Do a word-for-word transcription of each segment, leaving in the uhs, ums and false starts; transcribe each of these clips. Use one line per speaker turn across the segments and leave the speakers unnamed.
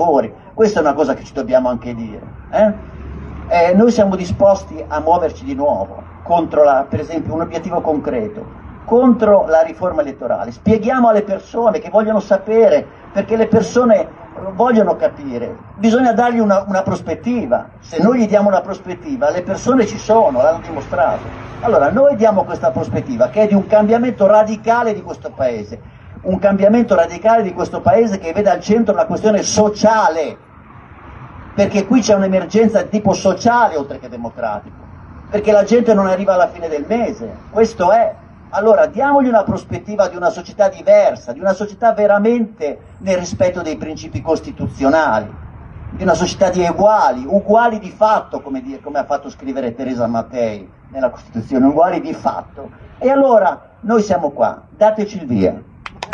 Questa è una cosa che ci dobbiamo anche dire. Eh? Eh, noi siamo disposti a muoverci di nuovo contro, la, per esempio, un obiettivo concreto, contro la riforma elettorale. Spieghiamo alle persone che vogliono sapere, perché le persone vogliono capire, bisogna dargli una, una prospettiva. Se noi gli diamo una prospettiva, le persone ci sono, l'hanno dimostrato. Allora noi diamo questa prospettiva che è di un cambiamento radicale di questo paese. Un cambiamento radicale di questo paese che vede al centro la questione sociale, perché qui c'è un'emergenza di tipo sociale oltre che democratico, perché la gente non arriva alla fine del mese, questo è. Allora diamogli una prospettiva di una società diversa, di una società veramente nel rispetto dei principi costituzionali, di una società di uguali, uguali di fatto, come, dire, come ha fatto scrivere Teresa Mattei nella Costituzione, uguali di fatto. E allora noi siamo qua, dateci il via.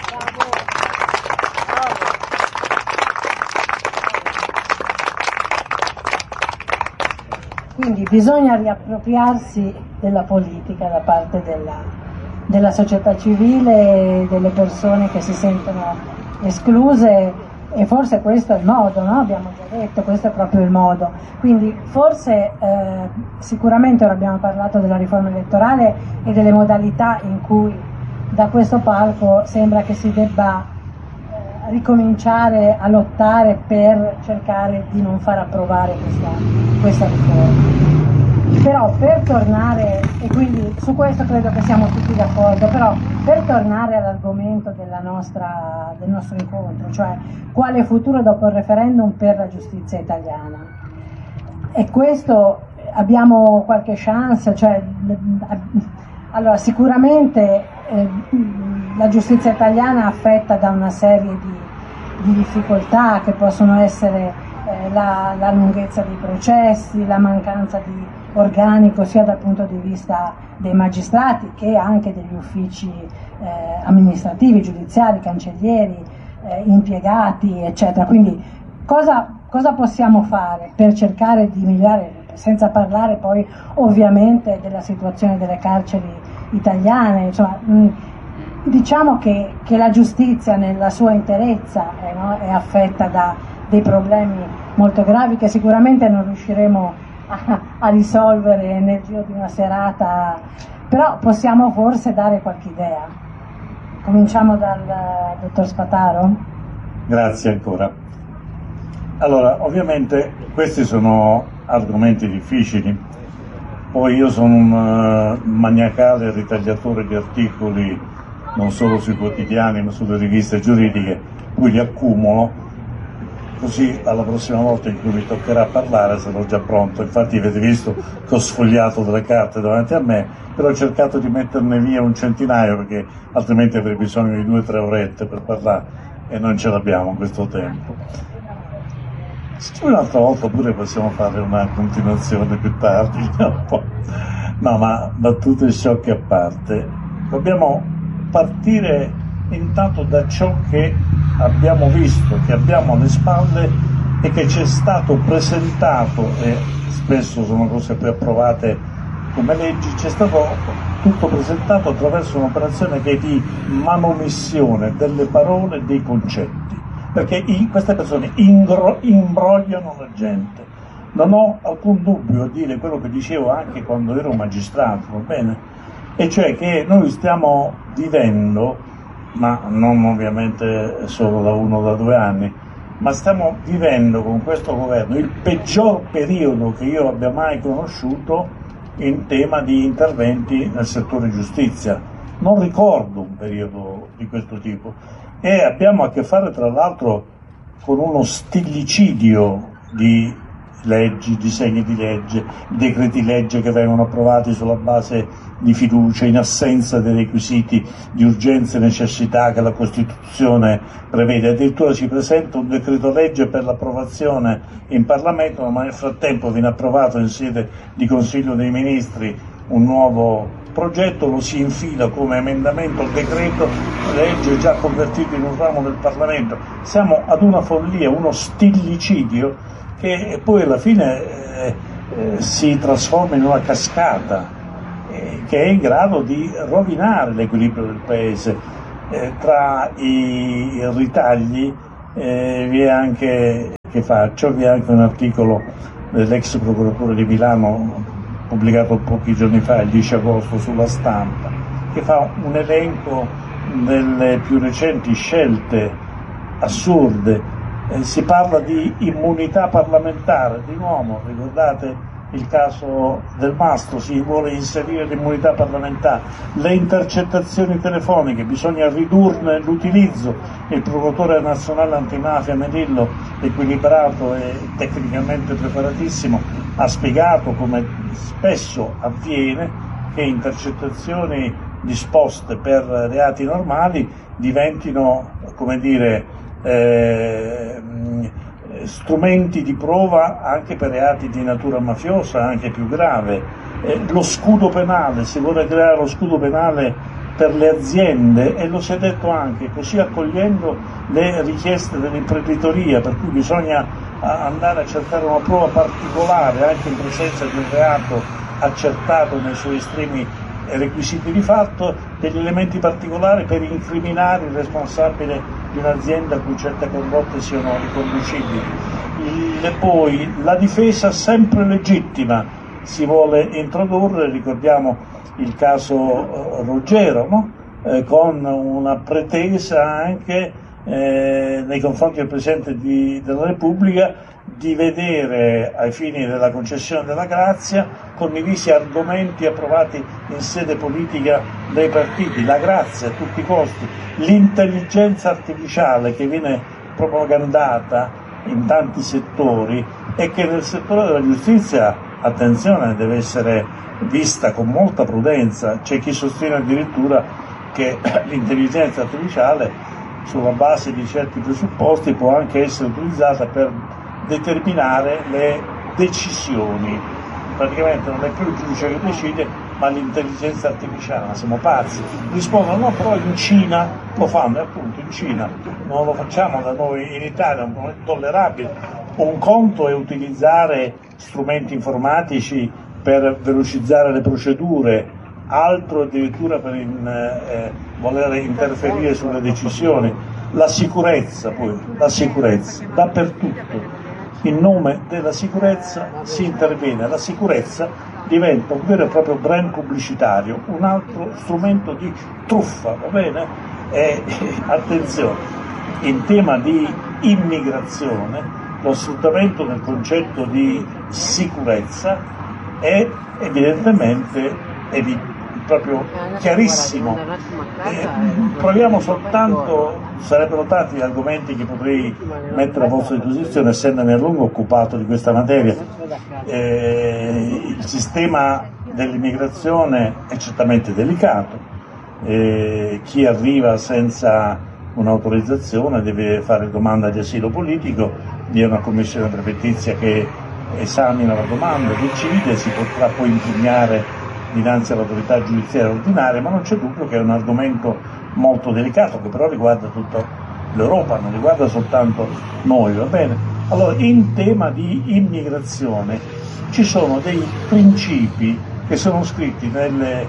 Quindi bisogna riappropriarsi della politica da parte della, della società civile, delle persone che si sentono escluse, e forse questo è il modo, no? Abbiamo già detto, questo è proprio il modo. Quindi forse eh, sicuramente ora abbiamo parlato della riforma elettorale e delle modalità in cui da questo palco sembra che si debba eh, ricominciare a lottare per cercare di non far approvare questa, questa riforma. Però per tornare, e quindi su questo credo che siamo tutti d'accordo, però per tornare all'argomento della nostra, del nostro incontro, cioè quale futuro dopo il referendum per la giustizia italiana. E questo abbiamo qualche chance, cioè, allora sicuramente eh, la giustizia italiana è affetta da una serie di, di difficoltà che possono essere eh, la, la lunghezza dei processi, la mancanza di organico sia dal punto di vista dei magistrati che anche degli uffici eh, amministrativi, giudiziari, cancellieri, eh, impiegati, eccetera. Quindi cosa, cosa possiamo fare per cercare di migliorare, senza parlare poi ovviamente della situazione delle carceri italiane, insomma, mh, diciamo che, che la giustizia nella sua interezza eh, no, è affetta da dei problemi molto gravi che sicuramente non riusciremo a, a risolvere nel giro di una serata, però possiamo forse dare qualche idea. Cominciamo dal dottor Spataro.
Grazie ancora. Allora, ovviamente questi sono argomenti difficili, poi io sono un uh, maniacale ritagliatore di articoli non solo sui quotidiani ma sulle riviste giuridiche, cui li accumulo, così alla prossima volta in cui mi toccherà parlare sarò già pronto. Infatti avete visto che ho sfogliato delle carte davanti a me, però ho cercato di metterne via un centinaio perché altrimenti avrei bisogno di due o tre orette per parlare e non ce l'abbiamo questo tempo. Un'altra volta pure possiamo fare una continuazione più tardi, no, no ma battute sciocche a parte, dobbiamo partire intanto da ciò che abbiamo visto, che abbiamo alle spalle e che ci è stato presentato, e spesso sono cose poi approvate come leggi, ci è stato tutto presentato attraverso un'operazione che è di manomissione delle parole e dei concetti, perché i, queste persone ingro, imbrogliano la gente. Non ho alcun dubbio a dire quello che dicevo anche quando ero magistrato, va bene? E cioè che noi stiamo vivendo, ma non ovviamente solo da uno o da due anni, ma stiamo vivendo con questo governo il peggior periodo che io abbia mai conosciuto in tema di interventi nel settore giustizia. Non ricordo un periodo di questo tipo e abbiamo a che fare tra l'altro con uno stillicidio di leggi, disegni di legge, decreti legge che vengono approvati sulla base di fiducia, in assenza dei requisiti di urgenza e necessità che la Costituzione prevede. Addirittura si presenta un decreto legge per l'approvazione in Parlamento, ma nel frattempo viene approvato in sede di Consiglio dei Ministri un nuovo progetto, lo si infila come emendamento al decreto legge già convertito in un ramo del Parlamento. Siamo ad una follia, uno stillicidio che poi alla fine eh, eh, si trasforma in una cascata eh, che è in grado di rovinare l'equilibrio del Paese eh, tra i ritagli eh, vi è anche, che faccio, vi è anche un articolo dell'ex procuratore di Milano pubblicato pochi giorni fa, il dieci agosto, sulla Stampa, che fa un elenco delle più recenti scelte assurde. Eh, si parla di immunità parlamentare, di nuovo, ricordate il caso del Mastro, si vuole inserire l'immunità parlamentare, le intercettazioni telefoniche, bisogna ridurne l'utilizzo. Il procuratore nazionale antimafia Melillo, equilibrato e tecnicamente preparatissimo, ha spiegato come spesso avviene che intercettazioni disposte per reati normali diventino, come dire, eh, strumenti di prova anche per reati di natura mafiosa, anche più grave. Eh, lo scudo penale, si vuole creare lo scudo penale per le aziende, e lo si è detto anche, così accogliendo le richieste dell'imprenditoria, per cui bisogna andare a cercare una prova particolare anche in presenza di un reato accertato nei suoi estremi requisiti di fatto, degli elementi particolari per incriminare il responsabile di un'azienda a cui certe condotte siano riconducibili. Il, poi la difesa sempre legittima si vuole introdurre, ricordiamo il caso uh, Ruggero, no? eh, con una pretesa anche eh, nei confronti del Presidente di, della Repubblica di vedere, ai fini della concessione della grazia, condivisi argomenti approvati in sede politica dai partiti, la grazia a tutti i costi, l'intelligenza artificiale che viene propagandata in tanti settori e che nel settore della giustizia, attenzione, deve essere vista con molta prudenza. C'è chi sostiene addirittura che l'intelligenza artificiale, sulla base di certi presupposti, può anche essere utilizzata per determinare le decisioni. Praticamente non è più il giudice che decide, ma l'intelligenza artificiale. Ma siamo pazzi? Rispondono no, però in Cina lo fanno, e appunto in Cina non lo facciamo da noi in Italia, non è tollerabile. Un conto è utilizzare strumenti informatici per velocizzare le procedure, altro addirittura per in, eh, voler interferire sulle decisioni. La sicurezza, poi, la sicurezza, dappertutto. In nome della sicurezza si interviene, la sicurezza diventa un vero e proprio brand pubblicitario, un altro strumento di truffa, va bene? E attenzione, in tema di immigrazione, lo sfruttamento del concetto di sicurezza è evidentemente evidente, proprio chiarissimo. Eh, proviamo soltanto, sarebbero tanti gli argomenti che potrei mettere a vostra disposizione, essendomi a lungo occupato di questa materia. Eh, il sistema dell'immigrazione è certamente delicato, eh, chi arriva senza un'autorizzazione deve fare domanda di asilo politico, vi è una commissione prefettizia che esamina la domanda, decide, si potrà poi impugnare dinanzi all'autorità giudiziaria ordinaria, ma non c'è dubbio che è un argomento molto delicato, che però riguarda tutta l'Europa, non riguarda soltanto noi, va bene? Allora, in tema di immigrazione ci sono dei principi che sono scritti nelle,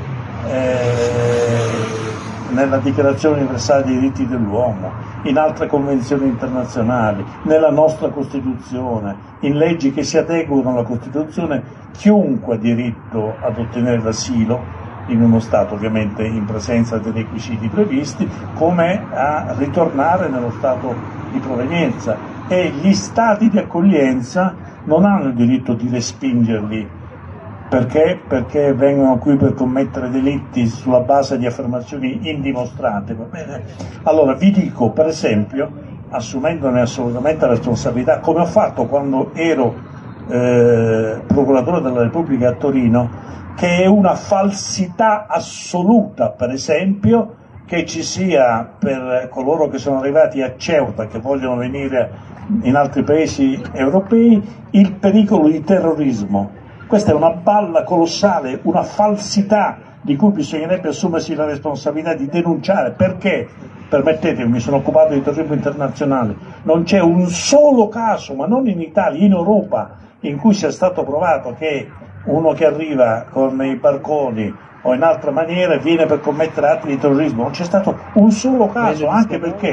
eh, nella Dichiarazione universale dei diritti dell'uomo, in altre convenzioni internazionali, nella nostra Costituzione, in leggi che si adeguano alla Costituzione. Chiunque ha diritto ad ottenere l'asilo in uno Stato, ovviamente in presenza dei requisiti previsti, come a ritornare nello Stato di provenienza, e gli Stati di accoglienza non hanno il diritto di respingerli. Perché? Perché vengono qui per commettere delitti sulla base di affermazioni indimostrate, va bene? Allora vi dico, per esempio, assumendone assolutamente la responsabilità, come ho fatto quando ero eh, procuratore della Repubblica a Torino, che è una falsità assoluta, per esempio, che ci sia per coloro che sono arrivati a Ceuta, che vogliono venire in altri paesi europei, il pericolo di terrorismo. Questa è una balla colossale, una falsità di cui bisognerebbe assumersi la responsabilità di denunciare. Perché? Permettetemi, mi sono occupato di terrorismo internazionale, non c'è un solo caso, ma non in Italia, in Europa, in cui sia stato provato che uno che arriva con i barconi o in altra maniera viene per commettere atti di terrorismo. Non c'è stato un solo caso, anche perché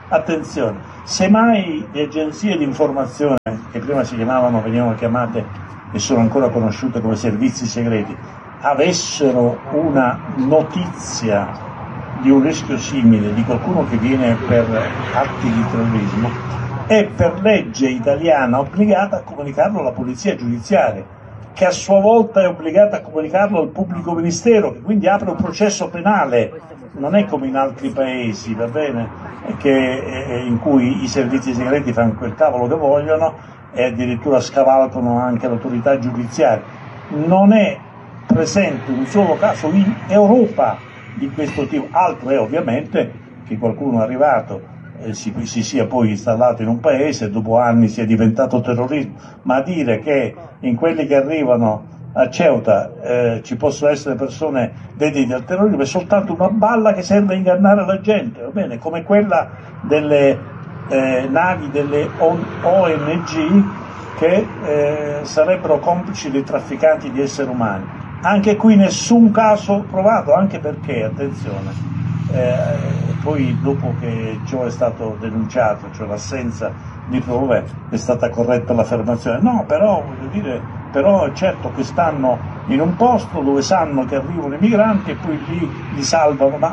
attenzione, semmai le agenzie di informazione, che prima si chiamavano, venivano chiamate e sono ancora conosciute come servizi segreti, avessero una notizia di un rischio simile, di qualcuno che viene per atti di terrorismo, è per legge italiana obbligata a comunicarlo alla polizia giudiziaria, che a sua volta è obbligata a comunicarlo al pubblico ministero, che quindi apre un processo penale. Non è come in altri paesi, va bene, che, eh, in cui i servizi segreti fanno quel cavolo che vogliono e addirittura scavalcano anche l'autorità giudiziaria. Non è presente un solo caso in Europa di questo tipo. Altro è ovviamente che qualcuno è arrivato e si, si sia poi installato in un paese e dopo anni sia diventato terrorismo, ma dire che in quelli che arrivano a Ceuta eh, ci possono essere persone dedite al terrorismo è soltanto una balla che serve a ingannare la gente, va bene? Come quella delle eh, navi delle O N G che eh, sarebbero complici dei trafficanti di esseri umani. Anche qui nessun caso provato, anche perché, attenzione, eh, poi dopo che ciò è stato denunciato, cioè l'assenza di prove, è stata corretta l'affermazione. No, però, voglio dire, però certo che stanno in un posto dove sanno che arrivano i migranti e poi lì li salvano, ma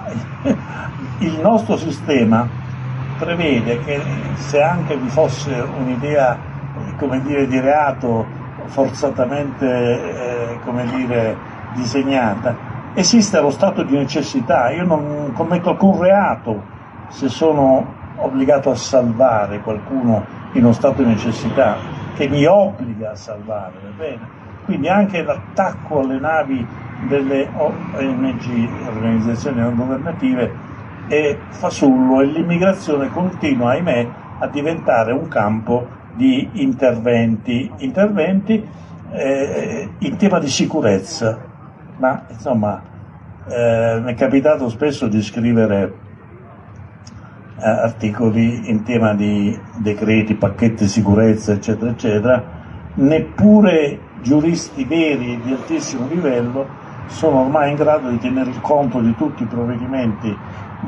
il nostro sistema prevede che se anche vi fosse un'idea, come dire, di reato forzatamente, eh, come dire, disegnata, esiste lo stato di necessità. Io non commetto alcun reato se sono obbligato a salvare qualcuno in uno stato di necessità che mi obbliga a salvare, va bene? Quindi anche l'attacco alle navi delle O N G, organizzazioni non governative, è fasullo e l'immigrazione continua, ahimè, a diventare un campo di interventi, interventi eh, in tema di sicurezza. Ma insomma, eh, mi è capitato spesso di scrivere eh, articoli in tema di decreti, pacchetti di sicurezza, eccetera, eccetera. Neppure giuristi veri di altissimo livello sono ormai in grado di tenere conto di tutti i provvedimenti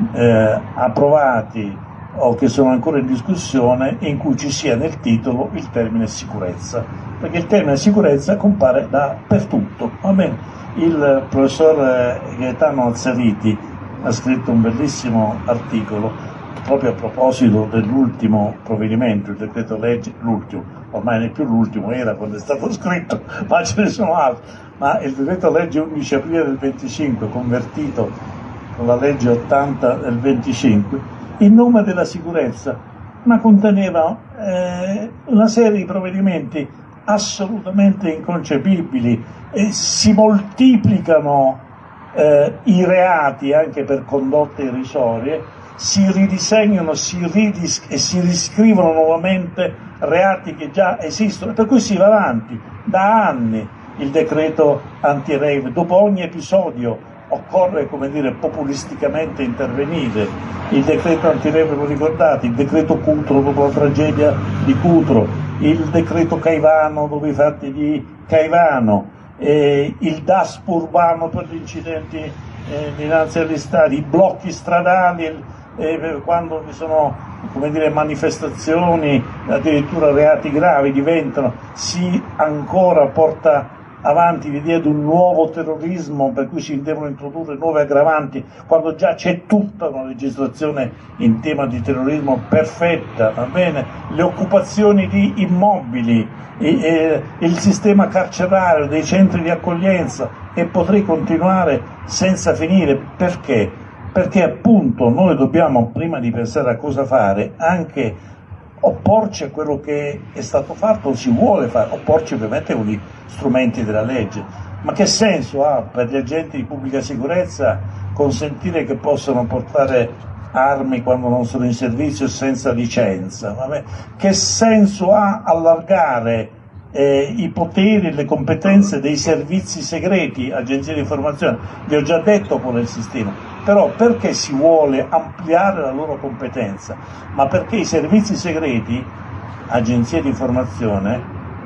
eh, approvati o che sono ancora in discussione in cui ci sia nel titolo il termine sicurezza, perché il termine sicurezza compare dappertutto, va bene? Il professor Gaetano Azzariti ha scritto un bellissimo articolo proprio a proposito dell'ultimo provvedimento, il decreto legge, l'ultimo, ormai non è più l'ultimo, era quando è stato scritto, ma ce ne sono altri, ma il decreto legge undici aprile del venticinque, convertito con la legge ottanta del venticinque, in nome della sicurezza, ma conteneva eh, una serie di provvedimenti assolutamente inconcepibili, e si moltiplicano eh, i reati anche per condotte irrisorie, si ridisegnano si ridis- e si riscrivono nuovamente reati che già esistono, per cui si va avanti da anni il decreto anti-rave. Dopo ogni episodio occorre, come dire, populisticamente intervenire. Il decreto anti-rave, lo ricordate, il decreto Cutro dopo la tragedia di Cutro, il decreto Caivano dopo i fatti di Caivano, eh, il D A S P urbano per gli incidenti eh, dinanzi agli stadi, i blocchi stradali, eh, quando vi sono, come dire, manifestazioni, addirittura reati gravi diventano, si ancora porta avanti l'idea di un nuovo terrorismo per cui si devono introdurre nuove aggravanti quando già c'è tutta una legislazione in tema di terrorismo perfetta, va bene? Le occupazioni di immobili, e, e, il sistema carcerario, dei centri di accoglienza, e potrei continuare senza finire. Perché? Perché appunto noi dobbiamo, prima di pensare a cosa fare, anche opporci a quello che è stato fatto o si vuole fare, opporci ovviamente con gli strumenti della legge. Ma che senso ha per gli agenti di pubblica sicurezza consentire che possano portare armi quando non sono in servizio senza licenza? Vabbè. Che senso ha allargare eh, i poteri e le competenze dei servizi segreti, agenzie di informazione? Vi ho già detto qual è il sistema. Però perché si vuole ampliare la loro competenza? Ma perché i servizi segreti, agenzie di informazione,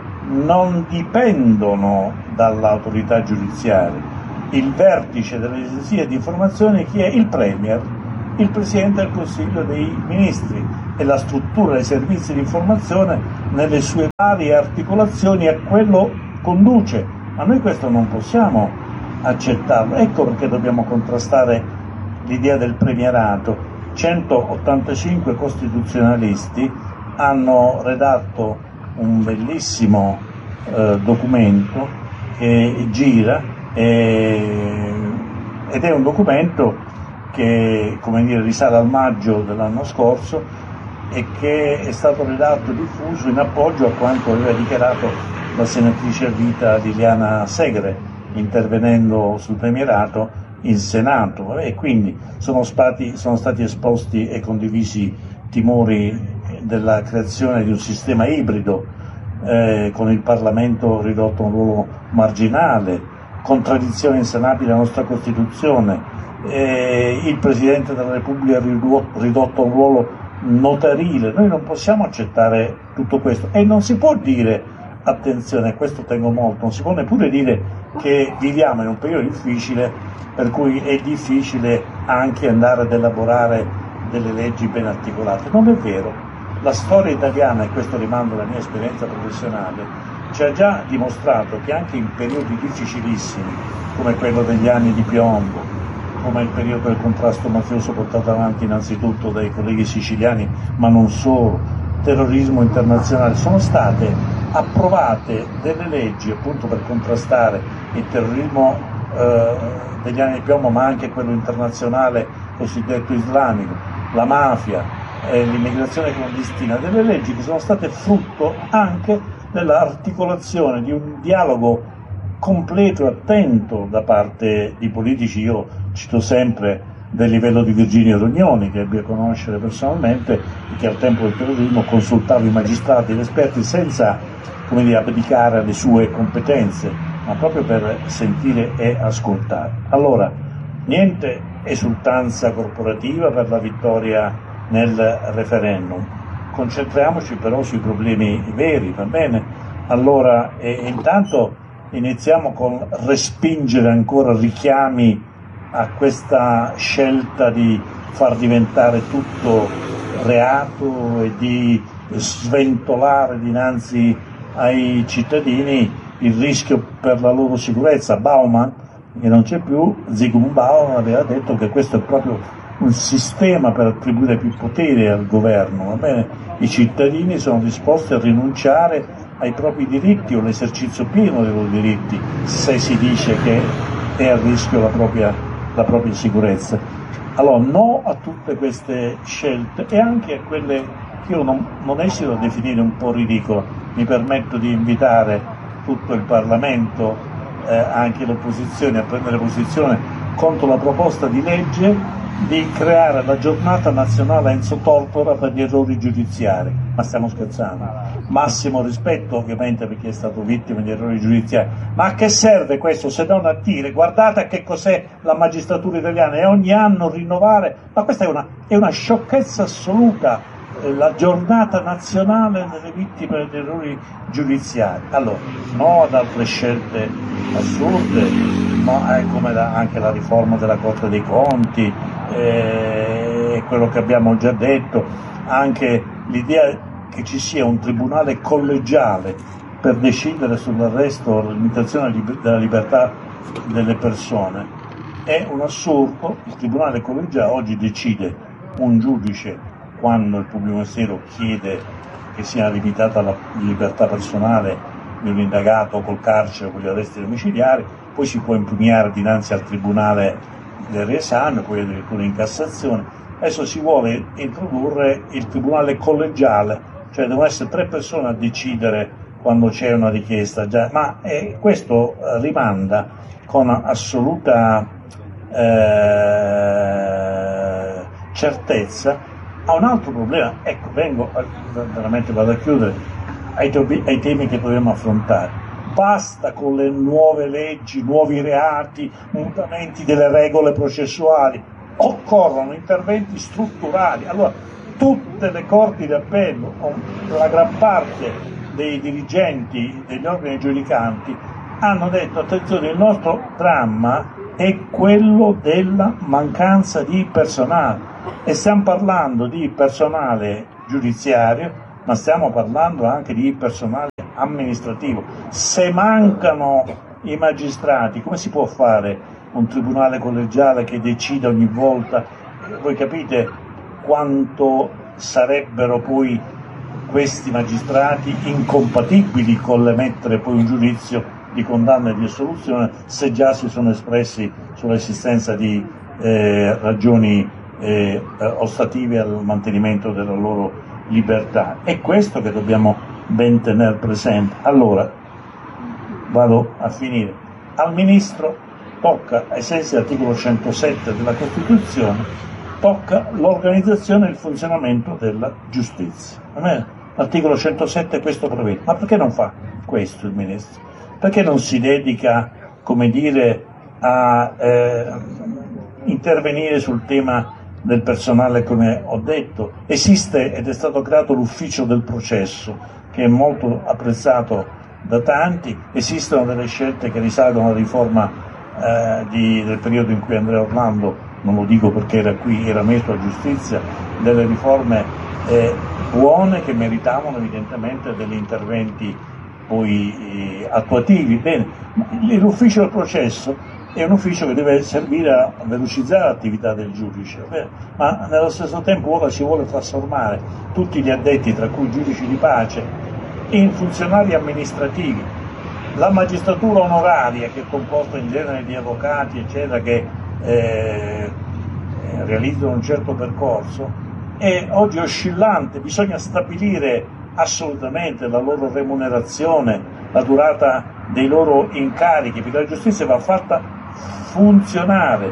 non dipendono dall'autorità giudiziaria. Il vertice delle agenzie di informazione chi è? Il Premier. il Presidente del Consiglio dei Ministri e la struttura dei servizi di informazione nelle sue varie articolazioni a quello conduce, ma noi questo non possiamo accettarlo. Ecco perché dobbiamo contrastare l'idea del premierato. centottantacinque costituzionalisti hanno redatto un bellissimo eh, documento che gira e, ed è un documento che, come dire, risale al maggio dell'anno scorso e che è stato redatto e diffuso in appoggio a quanto aveva dichiarato la senatrice a vita Liliana Segre intervenendo sul premierato in Senato, e quindi sono stati, sono stati esposti e condivisi timori della creazione di un sistema ibrido eh, con il Parlamento ridotto a un ruolo marginale, contraddizioni insanabili della nostra Costituzione, eh, il Presidente della Repubblica ridotto a un ruolo notarile. Noi non possiamo accettare tutto questo e non si può dire, attenzione, a questo tengo molto, non si può neppure dire che viviamo in un periodo difficile per cui è difficile anche andare ad elaborare delle leggi ben articolate. Non è vero. La storia italiana, e questo rimando alla mia esperienza professionale, ci ha già dimostrato che anche in periodi difficilissimi, come quello degli anni di piombo, come il periodo del contrasto mafioso portato avanti innanzitutto dai colleghi siciliani, ma non solo, terrorismo internazionale, sono state approvate delle leggi appunto per contrastare il terrorismo eh, degli anni di piombo, ma anche quello internazionale cosiddetto islamico, la mafia, e l'immigrazione clandestina, delle leggi che sono state frutto anche dell'articolazione di un dialogo completo e attento da parte di politici. Io cito sempre del livello di Virginio Rognoni, che ebbi a conoscere personalmente, e che al tempo del terrorismo consultava i magistrati e gli esperti senza, come dire, abdicare alle sue competenze, ma proprio per sentire e ascoltare. Allora, niente esultanza corporativa per la vittoria nel referendum, concentriamoci però sui problemi veri, va bene? Allora, e, intanto iniziamo con respingere ancora richiami a questa scelta di far diventare tutto reato e di sventolare dinanzi ai cittadini il rischio per la loro sicurezza. Bauman, che non c'è più, Zygmunt Bauman aveva detto che questo è proprio un sistema per attribuire più potere al governo, va bene? I cittadini sono disposti a rinunciare ai propri diritti o all'esercizio pieno dei loro diritti se si dice che è a rischio la propria, la propria sicurezza. Allora no a tutte queste scelte e anche a quelle che io non, non esito a definire un po' ridicole. Mi permetto di invitare tutto il Parlamento, eh, anche l'opposizione, a prendere posizione contro la proposta di legge di creare la giornata nazionale a Enzo Tortora per gli errori giudiziari. Ma stiamo scherzando? Massimo rispetto ovviamente per chi è stato vittima di errori giudiziari, ma a che serve questo se non a dire guardate a che cos'è la magistratura italiana e ogni anno rinnovare? Ma questa è una, è una sciocchezza assoluta, eh, la giornata nazionale delle vittime degli errori giudiziari. Allora, no ad altre scelte assurde, ma è come la, anche la riforma della Corte dei Conti, eh, quello che abbiamo già detto, anche l'idea che ci sia un tribunale collegiale per decidere sull'arresto o la limitazione della libertà delle persone è un assurdo. Il tribunale collegiale oggi decide un giudice quando il pubblico ministero chiede che sia limitata la libertà personale di un indagato col carcere o con gli arresti domiciliari, poi si può impugnare dinanzi al tribunale del riesame, poi addirittura in Cassazione. Adesso si vuole introdurre il tribunale collegiale, cioè devono essere tre persone a decidere quando c'è una richiesta, già, ma eh, questo rimanda con assoluta eh, certezza a un altro problema. Ecco, vengo, veramente vado a chiudere, ai, ai temi che dobbiamo affrontare. Basta con le nuove leggi, nuovi reati, mutamenti delle regole processuali, occorrono interventi strutturali. Allora, tutte le corti d'appello, la gran parte dei dirigenti degli organi giudicanti hanno detto attenzione, il nostro dramma è quello della mancanza di personale. E stiamo parlando di personale giudiziario, ma stiamo parlando anche di personale amministrativo. Se mancano i magistrati, come si può fare un tribunale collegiale che decida ogni volta? Voi capite quanto sarebbero poi questi magistrati incompatibili con l'emettere poi un giudizio di condanna e di assoluzione, se già si sono espressi sull'esistenza di eh, ragioni eh, ostative al mantenimento della loro libertà. È questo che dobbiamo ben tenere presente. Allora, vado a finire. Al Ministro tocca, ai sensi dell'articolo centosette della Costituzione, tocca l'organizzazione e il funzionamento della giustizia. L'articolo centosette questo prevede. Ma perché non fa questo il Ministro? Perché non si dedica, come dire, a eh, intervenire sul tema del personale, come ho detto? Esiste ed è stato creato l'ufficio del processo, che è molto apprezzato da tanti. Esistono delle scelte che risalgono alla riforma eh, di, del periodo in cui Andrea Orlando, non lo dico perché era qui, era ministro della giustizia, delle riforme eh, buone che meritavano evidentemente degli interventi poi eh, attuativi. Bene, l'ufficio del processo è un ufficio che deve servire a velocizzare l'attività del giudice, beh, ma nello stesso tempo ora ci vuole trasformare tutti gli addetti, tra cui i giudici di pace, in funzionari amministrativi. La magistratura onoraria, che è composta in genere di avvocati, eccetera, che eh, realizzano un certo percorso, è oggi oscillante. Bisogna stabilire assolutamente la loro remunerazione, la durata dei loro incarichi, perché la giustizia va fatta funzionare.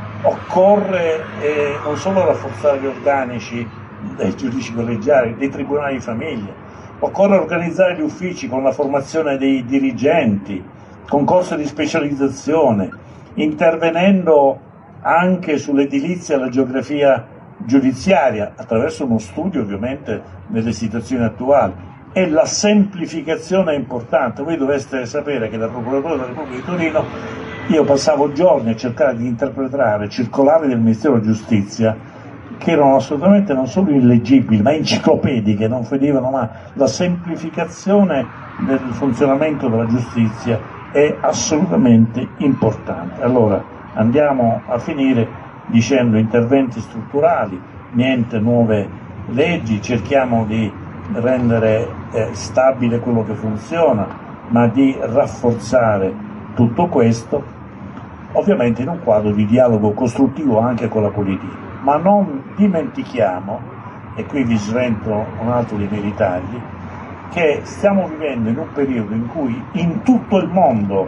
Occorre eh, non solo rafforzare gli organici dei giudici collegiali, dei tribunali di famiglia, occorre organizzare gli uffici con la formazione dei dirigenti, con corsi di specializzazione, intervenendo anche sull'edilizia e la geografia giudiziaria, attraverso uno studio ovviamente delle situazioni attuali. E la semplificazione è importante. Voi dovreste sapere che da Procuratore della Repubblica di Torino io passavo giorni a cercare di interpretare circolari del Ministero della Giustizia che erano assolutamente non solo illeggibili ma enciclopediche, non vedevano mai. La semplificazione del funzionamento della giustizia è assolutamente importante. Allora andiamo a finire dicendo interventi strutturali, niente nuove leggi, cerchiamo di rendere eh, stabile quello che funziona, ma di rafforzare tutto questo, ovviamente in un quadro di dialogo costruttivo anche con la politica. Ma non dimentichiamo, e qui vi svento un altro dei miei ritagli, che stiamo vivendo in un periodo in cui in tutto il mondo,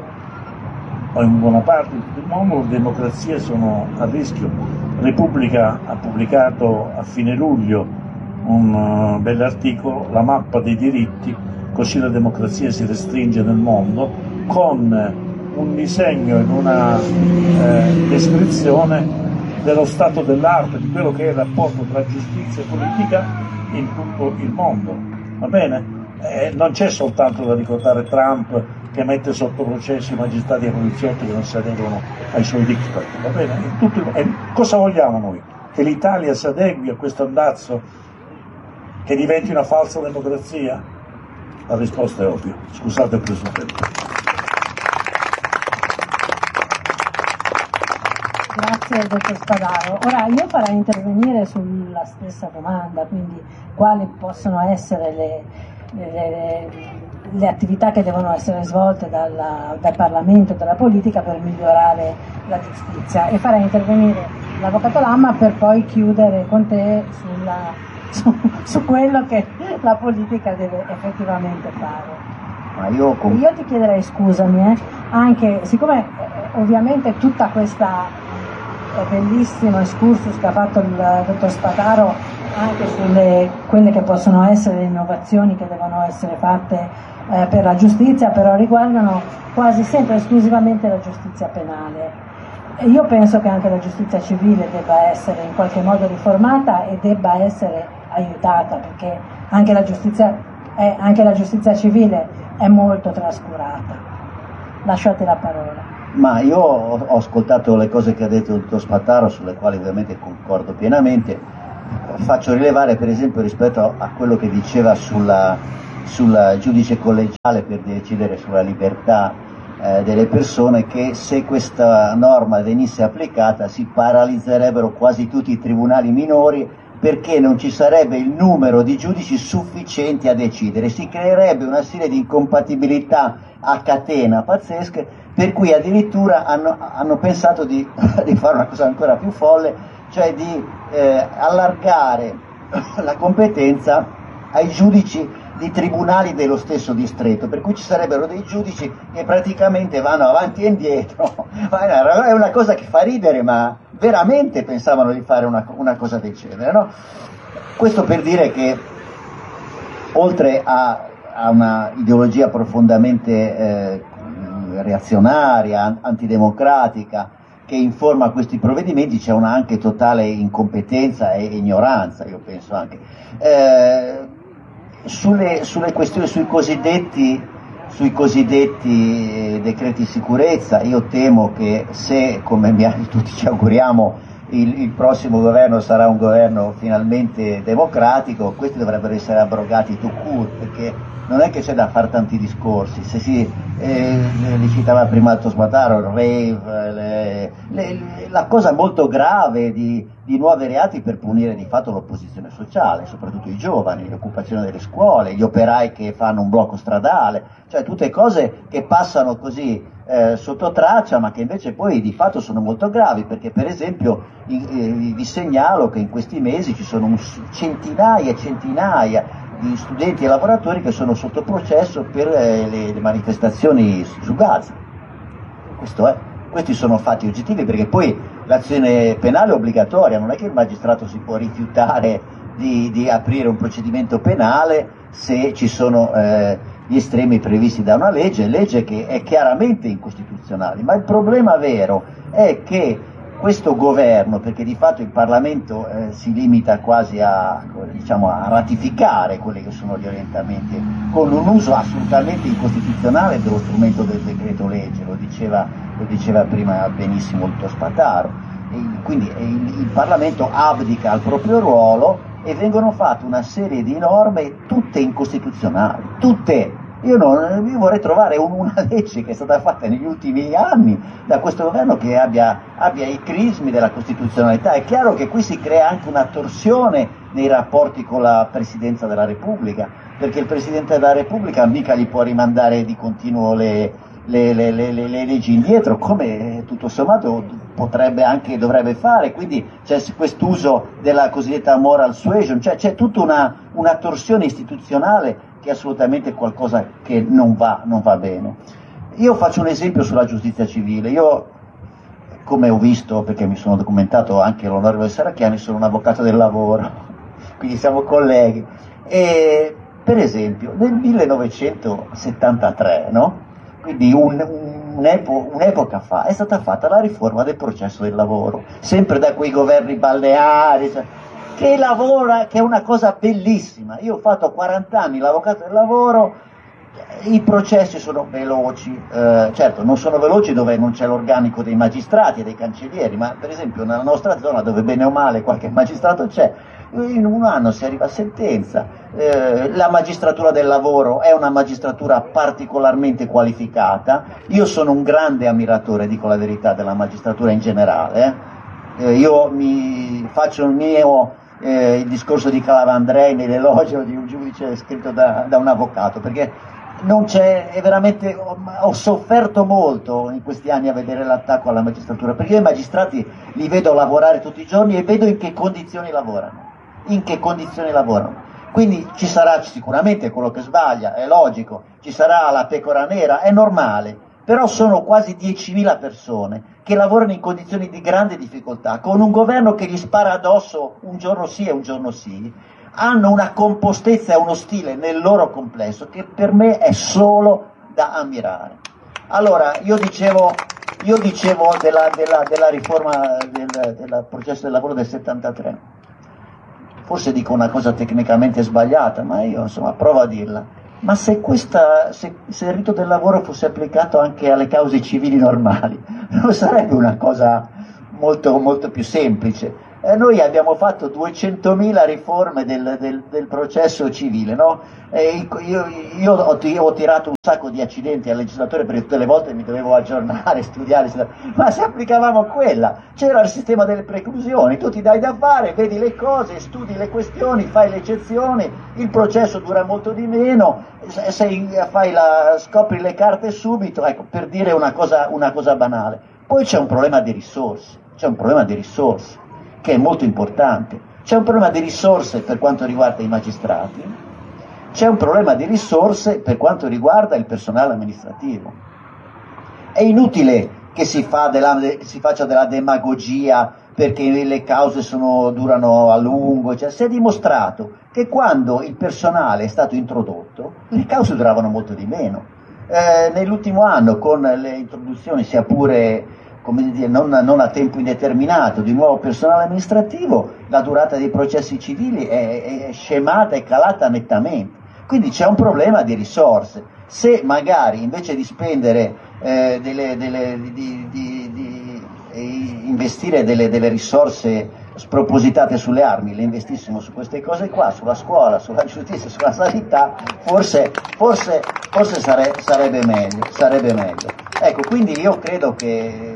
o in buona parte di tutto il mondo, le democrazie sono a rischio. Repubblica ha pubblicato a fine luglio un uh, bell'articolo, la mappa dei diritti, così la democrazia si restringe nel mondo, con un disegno in una eh, descrizione dello stato dell'arte, di quello che è il rapporto tra giustizia e politica in tutto il mondo. Va bene? Eh, non c'è soltanto da ricordare Trump che mette sotto processo i magistrati e i poliziotti che non si adeguano ai suoi diktat. Va bene? In tutto il... eh, cosa vogliamo noi? Che l'Italia si adegui a questo andazzo, che diventi una falsa democrazia? La risposta è ovvia. Scusate il preso tempo.
Grazie dottor Spadaro. Ora io farei intervenire sulla stessa domanda, quindi quali possono essere le, le, le, le attività che devono essere svolte dalla, dal Parlamento e dalla politica per migliorare la giustizia, e farei intervenire l'Avvocato Lamma per poi chiudere con te sulla, su, su quello che la politica deve effettivamente fare.
Ma io, com-
io ti chiederei, scusami, eh, anche siccome eh, ovviamente tutta questa bellissimo excursus che ha fatto il dottor Spadaro anche sulle quelle che possono essere le innovazioni che devono essere fatte eh, per la giustizia, però riguardano quasi sempre esclusivamente la giustizia penale. E io penso che anche la giustizia civile debba essere in qualche modo riformata e debba essere aiutata, perché anche la giustizia, è, anche la giustizia civile è molto trascurata. Lasciate la parola.
Ma io ho, ho ascoltato le cose che ha detto il dottor Spataro, sulle quali ovviamente concordo pienamente. Faccio rilevare per esempio rispetto a quello che diceva sulla, sul giudice collegiale per decidere sulla libertà eh, delle persone, che se questa norma venisse applicata si paralizzerebbero quasi tutti i tribunali minori, perché non ci sarebbe il numero di giudici sufficienti a decidere, si creerebbe una serie di incompatibilità a catena pazzesche, per cui addirittura hanno, hanno pensato di, di fare una cosa ancora più folle, cioè di eh, allargare la competenza ai giudici di tribunali dello stesso distretto, per cui ci sarebbero dei giudici che praticamente vanno avanti e indietro. È una cosa che fa ridere, ma veramente pensavano di fare una, una cosa del genere, no? Questo per dire che oltre a, a una ideologia profondamente eh, reazionaria, antidemocratica, che informa questi provvedimenti, c'è una anche totale incompetenza e ignoranza, io penso anche. Eh, sulle, sulle questioni, sui cosiddetti, sui cosiddetti decreti sicurezza, io temo che se, come tutti ci auguriamo, il, il prossimo governo sarà un governo finalmente democratico, questi dovrebbero essere abrogati tout court, perché non è che c'è da fare tanti discorsi. Se si eh, li citava prima il Tosmataro, il rave, le, le, la cosa molto grave di, di nuovi reati per punire di fatto l'opposizione sociale, soprattutto i giovani, l'occupazione delle scuole, gli operai che fanno un blocco stradale, cioè tutte cose che passano così eh, sotto traccia, ma che invece poi di fatto sono molto gravi, perché per esempio i, eh, vi segnalo che in questi mesi ci sono un, centinaia e centinaia di studenti e lavoratori che sono sotto processo per eh, le, le manifestazioni su Gaza. Questo è. Questi sono fatti oggettivi, perché poi l'azione penale è obbligatoria, non è che il magistrato si può rifiutare di, di aprire un procedimento penale se ci sono eh, gli estremi previsti da una legge, legge che è chiaramente incostituzionale. Ma il problema vero è che questo governo, perché di fatto il Parlamento eh, si limita quasi a, diciamo, a ratificare quelli che sono gli orientamenti, con un uso assolutamente incostituzionale dello strumento del decreto legge, lo diceva, lo diceva prima benissimo il Tosmataro. E quindi il, il Parlamento abdica al proprio ruolo e vengono fatte una serie di norme tutte incostituzionali, tutte. Io, non, io vorrei trovare un, una legge che è stata fatta negli ultimi anni da questo governo che abbia, abbia i crismi della costituzionalità. È chiaro che qui si crea anche una torsione nei rapporti con la Presidenza della Repubblica, perché il Presidente della Repubblica mica gli può rimandare di continuo le, le, le, le, le, le leggi indietro, come tutto sommato potrebbe anche, dovrebbe fare. Quindi c'è quest'uso della cosiddetta moral suasion, cioè c'è tutta una, una torsione istituzionale che è assolutamente qualcosa che non va, non va bene. Io faccio un esempio sulla giustizia civile. Io, come ho visto, perché mi sono documentato anche l'onorevole Serracchiani, sono un avvocato del lavoro, quindi siamo colleghi. E per esempio nel millenovecentosettantatré, no? Quindi un, un'epo, un'epoca fa, è stata fatta la riforma del processo del lavoro, sempre da quei governi balneari, cioè, che lavora, che è una cosa bellissima. Io ho fatto quaranta anni l'avvocato del lavoro, i processi sono veloci, eh, certo non sono veloci dove non c'è l'organico dei magistrati e dei cancellieri, ma per esempio nella nostra zona, dove bene o male qualche magistrato c'è, in un anno si arriva a sentenza. Eh, la magistratura del lavoro è una magistratura particolarmente qualificata. Io sono un grande ammiratore, dico la verità, della magistratura in generale. Eh, io mi faccio il mio Eh, il discorso di Calamandrei nell'elogio di un giudice scritto da, da un avvocato, perché non c'è, è veramente, ho, ho sofferto molto in questi anni a vedere l'attacco alla magistratura, perché io i magistrati li vedo lavorare tutti i giorni e vedo in che condizioni lavorano, in che condizioni lavorano. Quindi ci sarà sicuramente quello che sbaglia, è logico, ci sarà la pecora nera, è normale, però sono quasi diecimila persone che lavorano in condizioni di grande difficoltà, con un governo che gli spara addosso un giorno sì e un giorno sì, hanno una compostezza e uno stile nel loro complesso che per me è solo da ammirare. Allora, io dicevo, io dicevo della, della, della riforma del, del processo del lavoro del settantatré, forse dico una cosa tecnicamente sbagliata, ma io insomma provo a dirla. ma se, questa, se, se il rito del lavoro fosse applicato anche alle cause civili normali, non sarebbe una cosa molto, molto più semplice. Eh, noi abbiamo fatto duecentomila riforme del, del, del processo civile, no? E io, io, ho, io ho tirato un sacco di accidenti al legislatore perché tutte le volte mi dovevo aggiornare, studiare, studiare, ma se applicavamo quella, c'era il sistema delle preclusioni, tu ti dai da fare, vedi le cose, studi le questioni, fai le eccezioni, il processo dura molto di meno, sei, fai la, scopri le carte subito, ecco, per dire una cosa, una cosa banale. Poi c'è un problema di risorse, c'è un problema di risorse che è molto importante. C'è un problema di risorse per quanto riguarda i magistrati, c'è un problema di risorse per quanto riguarda il personale amministrativo. È inutile che si, fa della, si faccia della demagogia perché le cause sono, durano a lungo, cioè, si è dimostrato che quando il personale è stato introdotto le cause duravano molto di meno. Eh, nell'ultimo anno, con le introduzioni sia pure come dire, non, non a tempo indeterminato, di nuovo personale amministrativo, la durata dei processi civili è, è scemata e calata nettamente. Quindi c'è un problema di risorse. Se magari invece di spendere, eh, delle, delle, di, di, di, di investire delle, delle risorse spropositate sulle armi, le investissimo su queste cose qua, sulla scuola, sulla giustizia, sulla sanità, forse, forse, forse sare, sarebbe meglio, sarebbe meglio. Ecco, quindi io credo che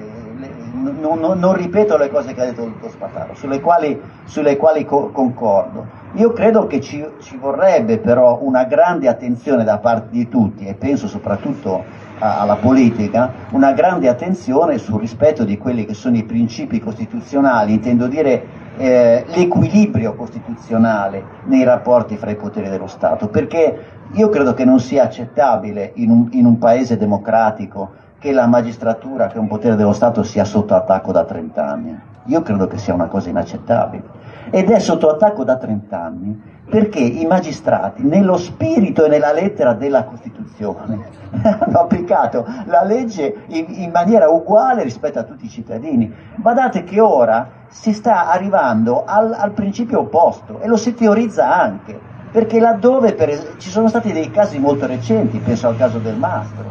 Non, non, non ripeto le cose che ha detto il dottor Spataro, sulle quali, sulle quali co- concordo. Io credo che ci, ci vorrebbe però una grande attenzione da parte di tutti, e penso soprattutto a, alla politica, una grande attenzione sul rispetto di quelli che sono i principi costituzionali, intendo dire eh, l'equilibrio costituzionale nei rapporti fra i poteri dello Stato, perché io credo che non sia accettabile in un, in un paese democratico che la magistratura, che è un potere dello Stato, sia sotto attacco da trent'anni. Io credo che sia una cosa inaccettabile. Ed è sotto attacco da trent'anni perché i magistrati, nello spirito e nella lettera della Costituzione, hanno applicato la legge in, in maniera uguale rispetto a tutti i cittadini. Badate che ora si sta arrivando al, al principio opposto, e lo si teorizza anche, perché laddove per es- ci sono stati dei casi molto recenti, penso al caso del Mastro,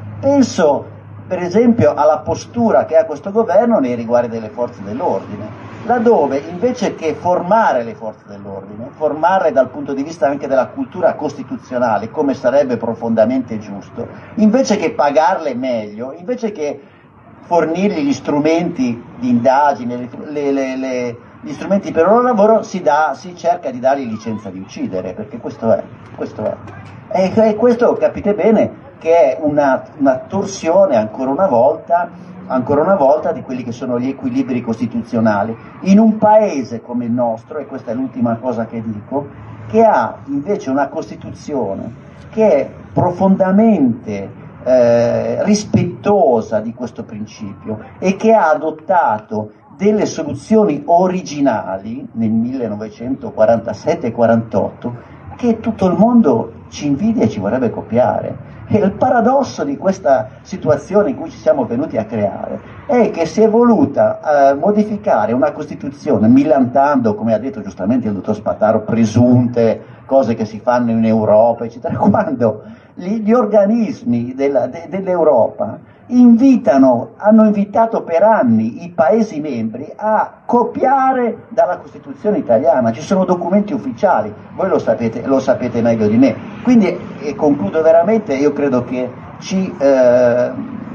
penso per esempio alla postura che ha questo governo nei riguardi delle forze dell'ordine, laddove invece che formare le forze dell'ordine, formarle dal punto di vista anche della cultura costituzionale, come sarebbe profondamente giusto, invece che pagarle meglio, invece che fornirgli gli strumenti di indagine, le, le, le, gli strumenti per il loro lavoro, si, dà, si cerca di dargli licenza di uccidere, perché questo è, questo è. E, e questo capite bene che è una, una torsione ancora una volta, ancora una volta di quelli che sono gli equilibri costituzionali in un paese come il nostro, e questa è l'ultima cosa che dico, che ha invece una Costituzione che è profondamente eh, rispettosa di questo principio e che ha adottato delle soluzioni originali nel millenovecentoquarantasette quarantotto che tutto il mondo ci invidia e ci vorrebbe copiare. E il paradosso di questa situazione in cui ci siamo venuti a creare è che si è voluta eh, modificare una Costituzione millantando, come ha detto giustamente il dottor Spataro, presunte cose che si fanno in Europa, eccetera, quando gli, gli organismi della, de, dell'Europa invitano, hanno invitato per anni i Paesi membri a copiare dalla Costituzione italiana. Ci sono documenti ufficiali, voi lo sapete, lo sapete meglio di me. Quindi, e concludo veramente, io credo che ci, eh,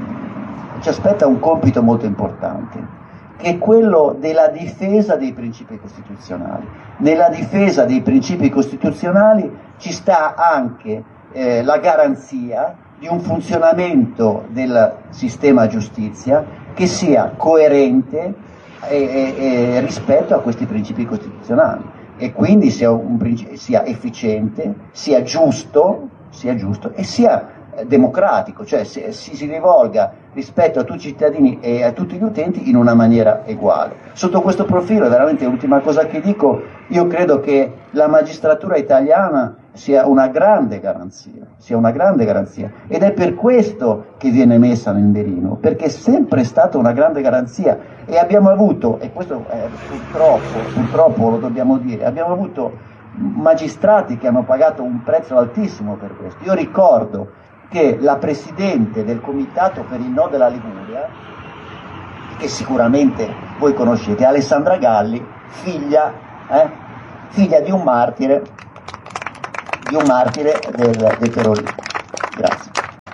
ci aspetta un compito molto importante, che è quello della difesa dei principi costituzionali. Nella difesa dei principi costituzionali ci sta anche eh, la garanzia di un funzionamento del sistema giustizia che sia coerente e, e, e rispetto a questi principi costituzionali, e quindi sia, un, sia efficiente, sia giusto, sia giusto e sia democratico, cioè si, si rivolga rispetto a tutti i cittadini e a tutti gli utenti in una maniera uguale. Sotto questo profilo, veramente l'ultima cosa che dico, io credo che la magistratura italiana sia una grande garanzia, sia una grande garanzia, ed è per questo che viene messa nel mirino, perché è sempre stata una grande garanzia, e abbiamo avuto, e questo eh, purtroppo, purtroppo lo dobbiamo dire, abbiamo avuto magistrati che hanno pagato un prezzo altissimo per questo. Io ricordo che la presidente del comitato per il no della Liguria, che sicuramente voi conoscete, Alessandra Galli, figlia, eh, figlia di un martire, di un martire del, del terrorismo. Grazie.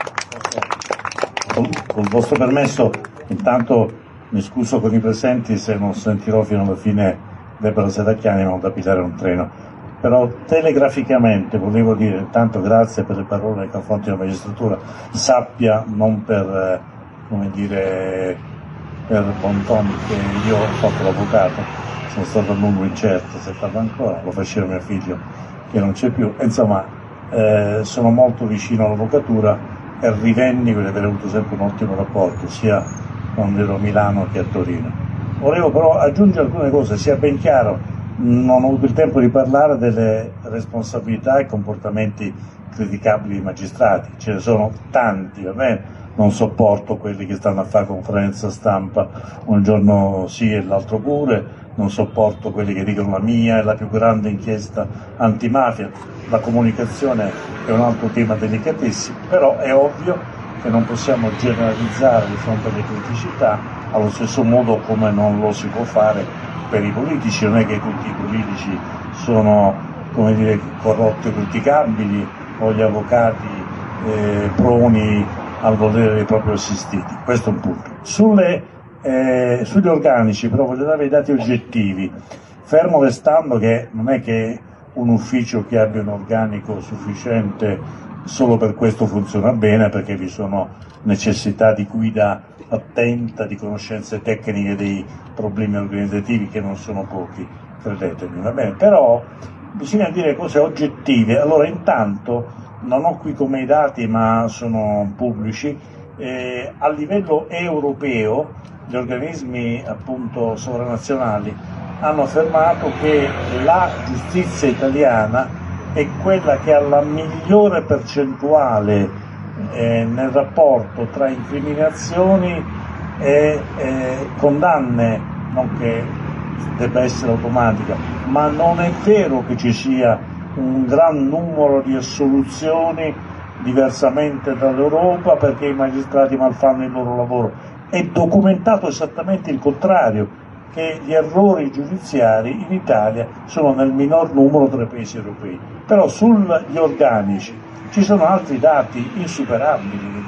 Con, con il vostro permesso, intanto mi scuso con i presenti se non sentirò fino alla fine Debora Serracchiani, ma ho da pigliare un treno. Però telegraficamente volevo dire, intanto grazie per le parole nei confronti della magistratura, sappia, non per, eh, come dire, per bon ton, che io ho fatto l'avvocato, sono stato a lungo incerto se farlo ancora, lo faceva mio figlio che non c'è più, insomma eh, sono molto vicino all'avvocatura e rivendico di aver avuto sempre un ottimo rapporto, sia quando ero a Milano che a Torino. Volevo però aggiungere alcune cose, sia ben chiaro. Non ho avuto il tempo di parlare delle responsabilità e comportamenti criticabili dei magistrati, ce ne sono tanti, va bene? Non sopporto quelli che stanno a fare conferenza stampa un giorno sì e l'altro pure, non sopporto quelli che dicono la mia è la più grande inchiesta antimafia. La comunicazione è un altro tema delicatissimo, però è ovvio che non possiamo generalizzare di fronte alle criticità, allo stesso modo come non lo si può fare per i politici. Non è che tutti i politici sono, come dire, corrotti o criticabili, o gli avvocati eh, proni al volere dei propri assistiti. Questo è un punto. Sulle, eh, sugli organici però voglio dare i dati oggettivi, fermo restando che non è che un ufficio che abbia un organico sufficiente solo per questo funziona bene, perché vi sono necessità di guida attenta, di conoscenze tecniche dei problemi organizzativi che non sono pochi, credetemi, va bene? Però bisogna dire cose oggettive. Allora, intanto, non ho qui come i dati, ma sono pubblici, eh, a livello europeo gli organismi appunto sovranazionali hanno affermato che la giustizia italiana è quella che ha la migliore percentuale Eh, nel rapporto tra incriminazioni e eh, condanne, non che debba essere automatica, ma non è vero che ci sia un gran numero di assoluzioni diversamente dall'Europa perché i magistrati malfanno il loro lavoro. È documentato esattamente il contrario, che gli errori giudiziari in Italia sono nel minor numero tra i paesi europei. Però sugli organici ci sono altri dati insuperabili.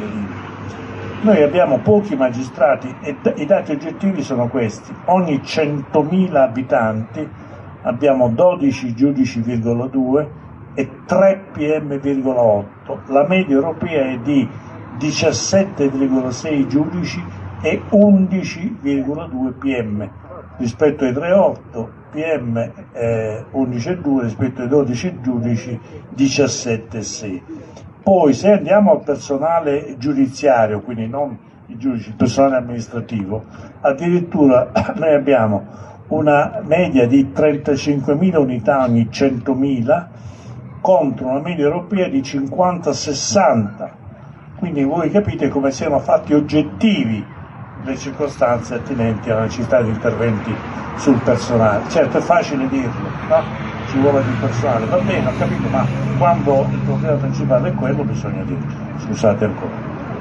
Noi abbiamo pochi magistrati e i dati oggettivi sono questi: ogni centomila abitanti abbiamo dodici giudici virgola due e tre P M virgola otto, la media europea è di diciassette virgola sei giudici e undici virgola due P M, rispetto ai tre virgola otto P M eh, undici virgola due, rispetto ai dodici giudici diciassette virgola sei. Poi se andiamo al personale giudiziario, quindi non i giudici, il personale amministrativo, addirittura noi abbiamo una media di trentacinquemila unità ogni centomila contro una media europea di cinquanta sessanta. Quindi voi capite come siano fatti oggettivi le circostanze attinenti alla necessità di interventi sul personale. Certo è facile dirlo, no? Ci vuole più personale, va bene, ho capito, ma quando il problema principale è quello bisogna dirlo. Scusate ancora.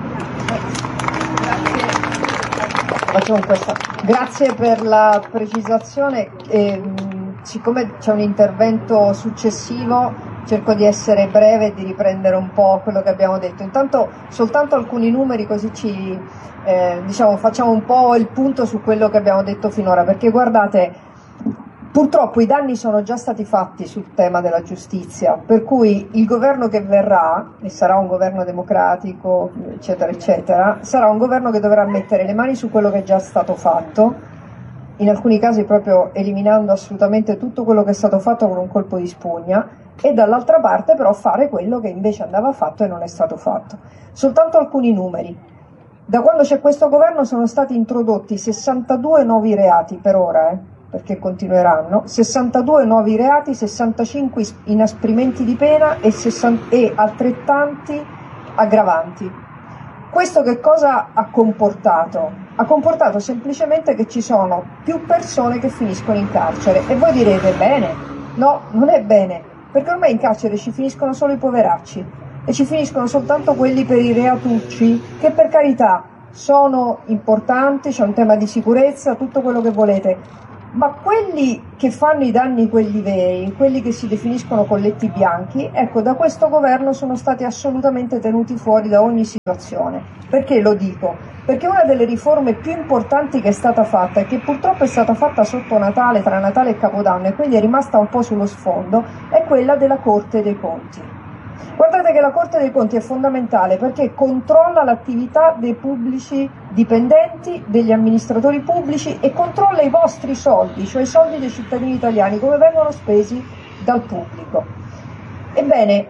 Facciamo questa. Grazie per la precisazione. E, siccome c'è un intervento successivo, cerco di essere breve e di riprendere un po' quello che abbiamo detto. Intanto soltanto alcuni numeri, così ci eh, diciamo, facciamo un po' il punto su quello che abbiamo detto finora, perché guardate, purtroppo i danni sono già stati fatti sul tema della giustizia, per cui il governo che verrà, e sarà un governo democratico, eccetera, eccetera, sarà un governo che dovrà mettere le mani su quello che è già stato fatto, in alcuni casi proprio eliminando assolutamente tutto quello che è stato fatto con un colpo di spugna, e dall'altra parte però fare quello che invece andava fatto e non è stato fatto. Soltanto alcuni numeri. Da quando c'è questo governo sono stati introdotti sessantadue nuovi reati per ora, eh. perché continueranno, sessantadue nuovi reati, sessantacinque inasprimenti di pena e, sessanta, e altrettanti aggravanti. Questo che cosa ha comportato? Ha comportato semplicemente che ci sono più persone che finiscono in carcere. E voi direte, bene, No, non è bene, perché ormai in carcere ci finiscono solo i poveracci e ci finiscono soltanto quelli per i reatucci, che per carità sono importanti, c'è un tema di sicurezza, tutto quello che volete, ma quelli che fanno i danni, quelli veri, quelli che si definiscono colletti bianchi, ecco, da questo governo sono stati assolutamente tenuti fuori da ogni situazione. Perché lo dico? Perché una delle riforme più importanti che è stata fatta, e che purtroppo è stata fatta sotto Natale, tra Natale e Capodanno, e quindi è rimasta un po' sullo sfondo, è quella della Corte dei Conti. Guardate che la Corte dei Conti è fondamentale perché controlla l'attività dei pubblici dipendenti, degli amministratori pubblici, e controlla i vostri soldi, cioè i soldi dei cittadini italiani, come vengono spesi dal pubblico. Ebbene,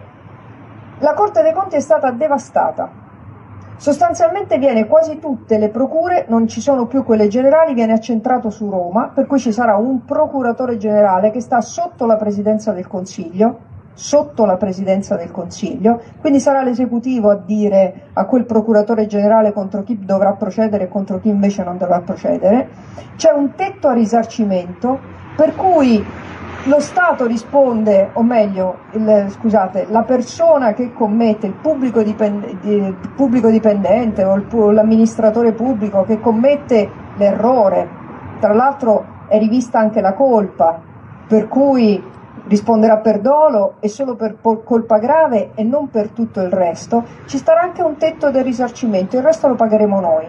la Corte dei Conti è stata devastata. Sostanzialmente viene quasi tutte le procure, non ci sono più quelle generali, viene accentrato su Roma, per cui ci sarà un procuratore generale che sta sotto la Presidenza del Consiglio, sotto la Presidenza del Consiglio, quindi sarà l'esecutivo a dire a quel procuratore generale contro chi dovrà procedere e contro chi invece non dovrà procedere. C'è un tetto a risarcimento per cui lo Stato risponde, o meglio, il, scusate, la persona che commette, il pubblico, dipende, il pubblico dipendente o il, l'amministratore pubblico che commette l'errore, tra l'altro è rivista anche la colpa, per cui risponderà per dolo e solo per colpa grave e non per tutto il resto. Ci starà anche un tetto del risarcimento, il resto lo pagheremo noi.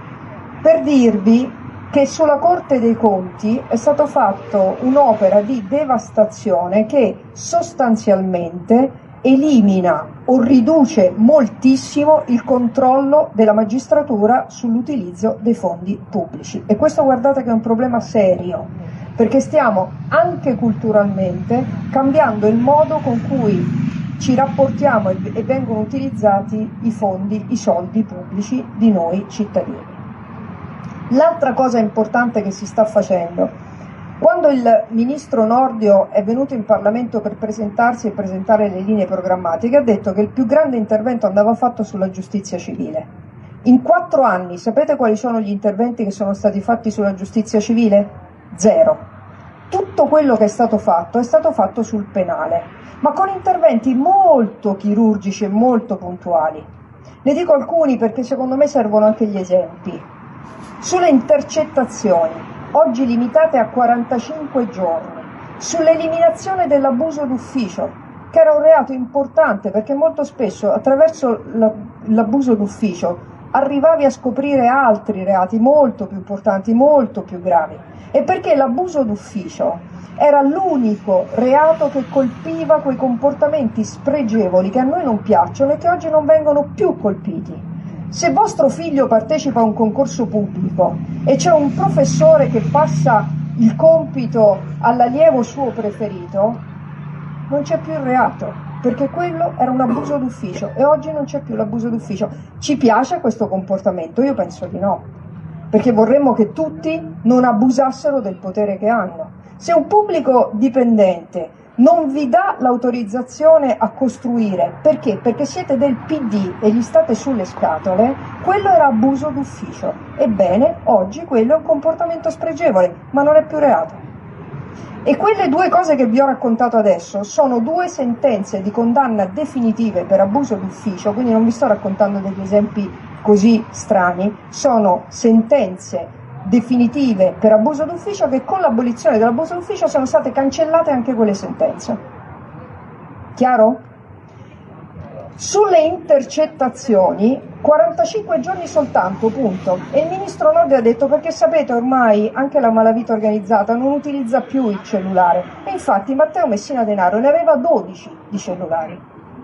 Per dirvi che sulla Corte dei Conti è stato fatto un'opera di devastazione che sostanzialmente elimina o riduce moltissimo il controllo della magistratura sull'utilizzo dei fondi pubblici, e questo guardate che è un problema serio, perché stiamo anche culturalmente cambiando il modo con cui ci rapportiamo e vengono utilizzati i fondi, i soldi pubblici di noi cittadini. L'altra cosa importante che si sta facendo, quando il ministro Nordio è venuto in Parlamento per presentarsi e presentare le linee programmatiche, ha detto che il più grande intervento andava fatto sulla giustizia civile. In quattro anni sapete quali sono gli interventi che sono stati fatti sulla giustizia civile? Zero. Tutto quello che è stato fatto è stato fatto sul penale, ma con interventi molto chirurgici e molto puntuali. Ne dico alcuni perché secondo me servono anche gli esempi. Sulle intercettazioni, oggi limitate a quarantacinque giorni, sull'eliminazione dell'abuso d'ufficio, che era un reato importante perché molto spesso attraverso l'abuso d'ufficio arrivavi a scoprire altri reati molto più importanti, molto più gravi, e perché l'abuso d'ufficio era l'unico reato che colpiva quei comportamenti spregevoli che a noi non piacciono e che oggi non vengono più colpiti. Se vostro figlio partecipa a un concorso pubblico e c'è un professore che passa il compito all'allievo suo preferito, non c'è più il reato, perché quello era un abuso d'ufficio e oggi non c'è più l'abuso d'ufficio. Ci piace questo comportamento? Io penso di no, perché vorremmo che tutti non abusassero del potere che hanno. Se un pubblico dipendente non vi dà l'autorizzazione a costruire, perché? Perché siete del P D e gli state sulle scatole, quello era abuso d'ufficio. Ebbene, oggi quello è un comportamento spregevole, ma non è più reato. E quelle due cose che vi ho raccontato adesso sono due sentenze di condanna definitive per abuso d'ufficio, quindi non vi sto raccontando degli esempi così strani, sono sentenze definitive per abuso d'ufficio che con l'abolizione dell'abuso d'ufficio sono state cancellate anche quelle sentenze. Chiaro? Sulle intercettazioni quarantacinque giorni soltanto, punto. E il ministro Nordio ha detto perché sapete ormai anche la malavita organizzata non utilizza più il cellulare, e infatti Matteo Messina Denaro ne aveva dodici di cellulari,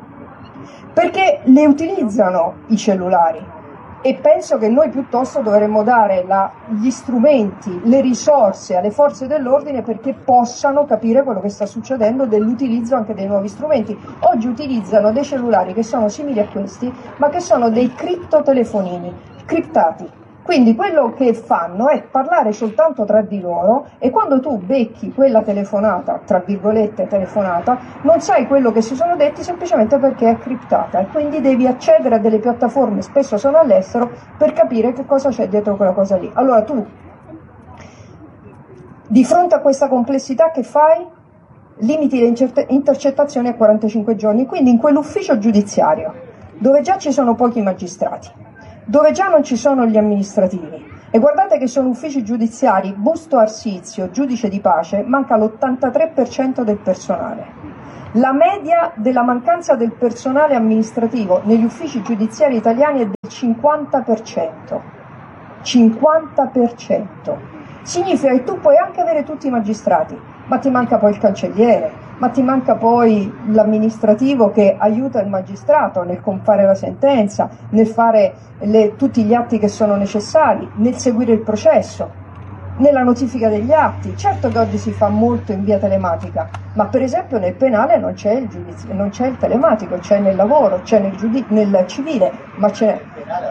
perché le utilizzano i cellulari. E penso che noi piuttosto dovremmo dare la, gli strumenti, le risorse alle forze dell'ordine perché possano capire quello che sta succedendo dell'utilizzo anche dei nuovi strumenti. Oggi utilizzano dei cellulari che sono simili a questi, ma che sono dei criptotelefonini, criptati. Quindi quello che fanno è parlare soltanto tra di loro, e quando tu becchi quella telefonata, tra virgolette telefonata, non sai quello che si sono detti semplicemente perché è criptata, e quindi devi accedere a delle piattaforme, spesso sono all'estero, per capire che cosa c'è dietro quella cosa lì. Allora tu, di fronte a questa complessità, che fai? limiti le intercettazioni a quarantacinque giorni, quindi in quell'ufficio giudiziario, dove già ci sono pochi magistrati, dove già non ci sono gli amministrativi, e guardate che sono uffici giudiziari, Busto Arsizio, giudice di pace, manca l'ottantatré per cento del personale. La media della mancanza del personale amministrativo negli uffici giudiziari italiani è del cinquanta per cento. cinquanta per cento. Significa che tu puoi anche avere tutti i magistrati, ma ti manca poi il cancelliere, ma ti manca poi l'amministrativo che aiuta il magistrato nel compare la sentenza, nel fare le, tutti gli atti che sono necessari, nel seguire il processo, nella notifica degli atti. Certo che oggi si fa molto in via telematica, ma per esempio nel penale non c'è il, giudizio, non c'è il telematico, c'è nel lavoro, c'è nel, giudiz- nel civile, ma c'è...